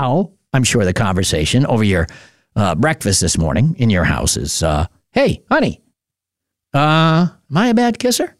now, I'm sure the conversation over your breakfast this morning in your house is, hey, honey, am I a bad kisser?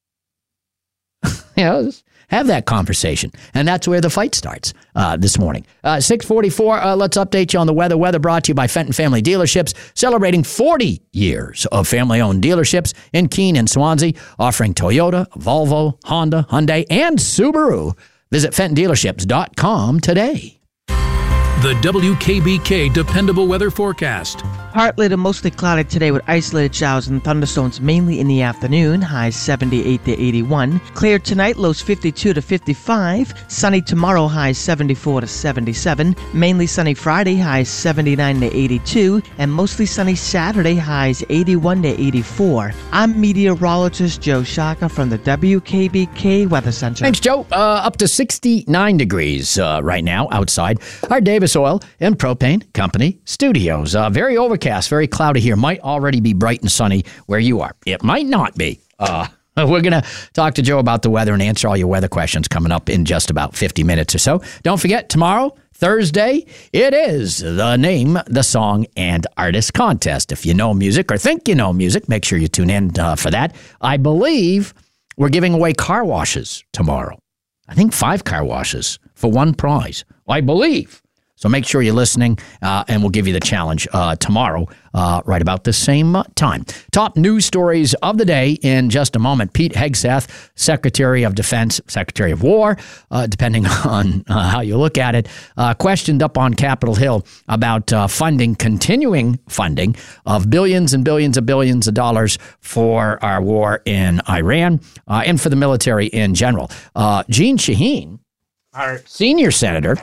Just have that conversation. And that's where the fight starts this morning. 6:44, let's update you on the weather. Weather brought to you by Fenton Family Dealerships, celebrating 40 years of family-owned dealerships in Keene and Swansea, offering Toyota, Volvo, Honda, Hyundai, and Subaru. Visit FentonDealerships.com today. The WKBK Dependable Weather Forecast. Partly to mostly cloudy today with isolated showers and thunderstorms mainly in the afternoon, highs 78 to 81. Clear tonight, lows 52 to 55. Sunny tomorrow, highs 74 to 77. Mainly sunny Friday, highs 79 to 82. And mostly sunny Saturday, highs 81 to 84. I'm meteorologist Joe Shaka from the WKBK Weather Center. Thanks, Joe. Up to 69 degrees right now outside our Davis Oil and Propane Company studios. Very overcast, very cloudy here. Might already be bright and sunny where you are. It might not be. We're going to talk to Joe about the weather and answer all your weather questions coming up in just about 50 minutes or so. Don't forget, tomorrow, Thursday, it is the Name, the Song, and Artist Contest. If you know music or think you know music, make sure you tune in for that. I believe we're giving away car washes tomorrow. I think 5 car washes for one prize. I believe. So make sure you're listening, and we'll give you the challenge tomorrow, right about the same time. Top news stories of the day in just a moment. Pete Hegseth, Secretary of Defense, Secretary of War, depending on how you look at it, questioned up on Capitol Hill about continuing funding of billions and billions of dollars for our war in Iran and for the military in general. Jeanne Shaheen, our senior senator,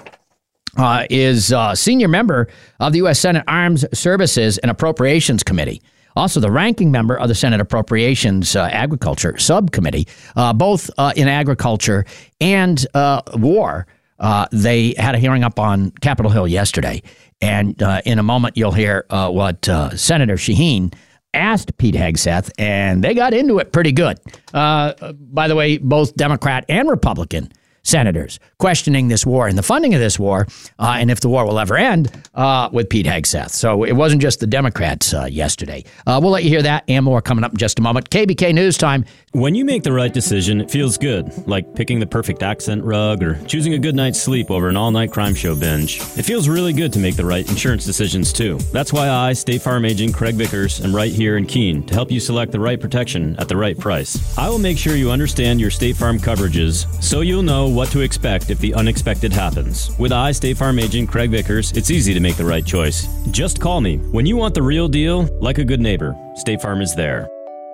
is a senior member of the U.S. Senate Armed Services and Appropriations Committee. Also, the ranking member of the Senate Appropriations Agriculture Subcommittee, both in agriculture and war. They had a hearing up on Capitol Hill yesterday. And in a moment, you'll hear what Senator Shaheen asked Pete Hegseth, and they got into it pretty good. By the way, both Democrat and Republican senators questioning this war and the funding of this war, and if the war will ever end, with Pete Hegseth. So it wasn't just the Democrats yesterday. We'll let you hear that and more coming up in just a moment. KBK News Time. When you make the right decision, it feels good, like picking the perfect accent rug or choosing a good night's sleep over an all-night crime show binge. It feels really good to make the right insurance decisions, too. That's why I, State Farm Agent Craig Vickers, am right here in Keene to help you select the right protection at the right price. I will make sure you understand your State Farm coverages so you'll know what to expect if the unexpected happens. With I, State Farm Agent Craig Vickers, it's easy to make the right choice. Just call me. When you want the real deal, like a good neighbor, State Farm is there.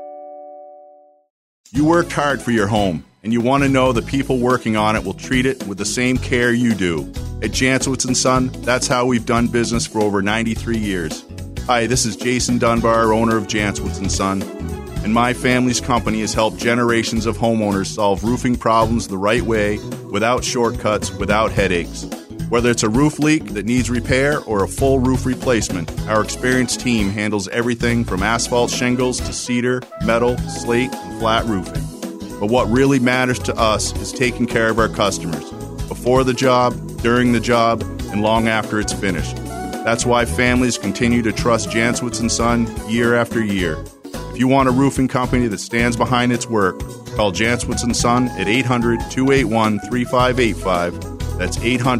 You worked hard for your home, and you want to know the people working on it will treat it with the same care you do. At Janczewicz & Son, that's how we've done business for over 93 years. Hi, this is Jason Dunbar, owner of Janczewicz & Son, and my family's company has helped generations of homeowners solve roofing problems the right way, without shortcuts, without headaches. Whether it's a roof leak that needs repair or a full roof replacement, our experienced team handles everything from asphalt shingles to cedar, metal, slate, and flat roofing. But what really matters to us is taking care of our customers, before the job, during the job, and long after it's finished. That's why families continue to trust Janczewicz & Son year after year. If you want a roofing company that stands behind its work, call Janczewicz & Son at 800-281-3585. That's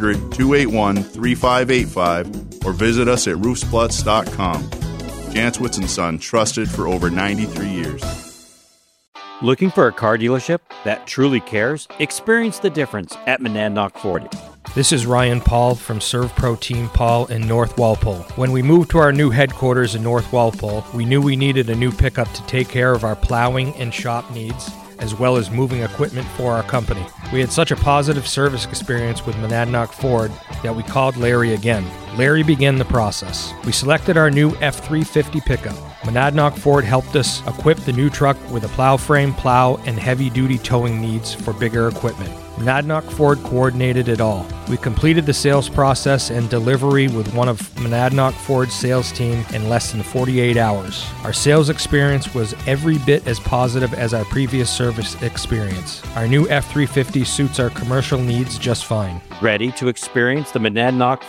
800-281-3585, or visit us at roofsplutz.com. Janczewicz & Son, trusted for over 93 years. Looking for a car dealership that truly cares? Experience the difference at Monadnock Ford. This is Ryan Paul from ServPro Team Paul in North Walpole. When we moved to our new headquarters in North Walpole, we knew we needed a new pickup to take care of our plowing and shop needs, as well as moving equipment for our company. We had such a positive service experience with Monadnock Ford that we called Larry again. Larry began the process. We selected our new F-350 pickup. Monadnock Ford helped us equip the new truck with a plow frame, plow, and heavy-duty towing needs for bigger equipment. Monadnock Ford coordinated it all. We completed the sales process and delivery with one of Monadnock Ford's sales team in less than 48 hours. Our sales experience was every bit as positive as our previous service experience. Our new F-350 suits our commercial needs just fine. Ready to experience the Monadnock